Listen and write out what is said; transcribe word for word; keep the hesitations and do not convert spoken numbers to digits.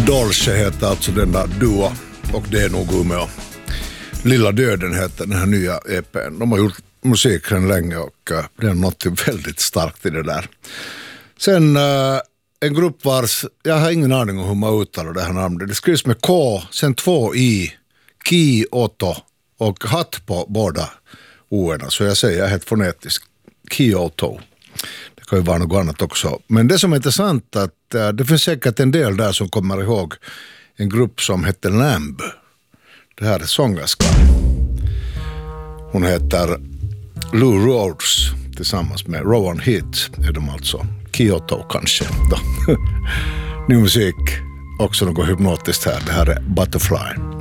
Dolce heter alltså den där duo, och det är nog Umeå. Lilla döden heter den här nya E P:n. De har gjort musiken länge och uh, det är något väldigt starkt i det där. Sen uh, en grupp vars, jag har ingen aning om hur man uttalar det här namnet. Det skrivs med K, sen två I, Kyoto och hatt på båda oerna. Så jag säger helt fonetiskt Kyoto. Det kan ju vara något annat också. Men det som är intressant är att uh, det finns säkert en del där som kommer ihåg en grupp som heter Lamb. Det här är sångerskan. Hon heter Lou Rhodes tillsammans med Rowan Heath är de alltså. Kyoto kanske. Ny musik, också något hypnotiskt här. Det här är Butterfly.